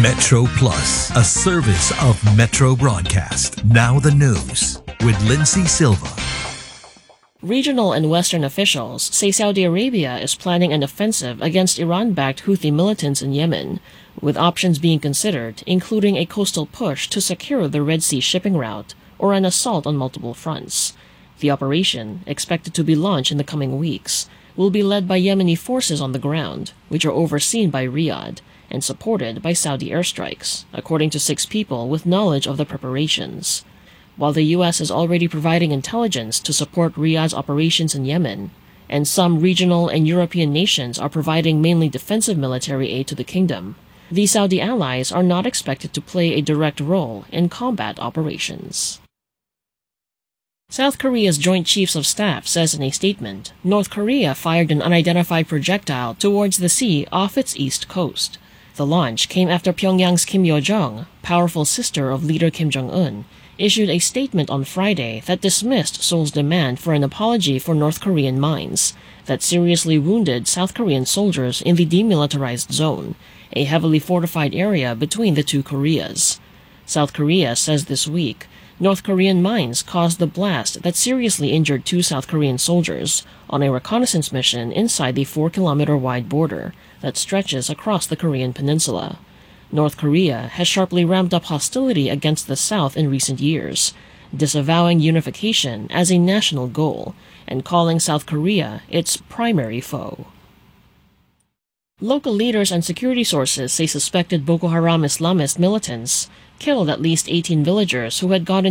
Metro Plus, a service of Metro Broadcast. Now the news with Lindsay Silva. Regional and Western officials say Saudi Arabia is planning an offensive against Iran-backed Houthi militants in Yemen, with options being considered, including a coastal push to secure the Red Sea shipping route or an assault on multiple fronts. The operation, expected to be launched in the coming weeks, will be led by Yemeni forces on the ground, which are overseen by Riyadh and supported by Saudi airstrikes, according to 6 people with knowledge of the preparations. While the U.S. is already providing intelligence to support Riyadh's operations in Yemen, and some regional and European nations are providing mainly defensive military aid to the kingdom, the Saudi allies are not expected to play a direct role in combat operations. South Korea's Joint Chiefs of Staff says in a statement, North Korea fired an unidentified projectile towards the sea off its east coast. The launch came after Pyongyang's Kim Yo-jong, powerful sister of leader Kim Jong-un, issued a statement on Friday that dismissed Seoul's demand for an apology for North Korean mines that seriously wounded South Korean soldiers in the demilitarized zone, a heavily fortified area between the two Koreas. South Korea says this week North Korean mines caused the blast that seriously injured 2 South Korean soldiers on a reconnaissance mission inside the 4-kilometer-wide border that stretches across the Korean peninsula. North Korea has sharply ramped up hostility against the South in recent years, disavowing unification as a national goal and calling South Korea its primary foe. Local leaders and security sources say suspected Boko Haram Islamist militants killed at least 18 villagers who had gotten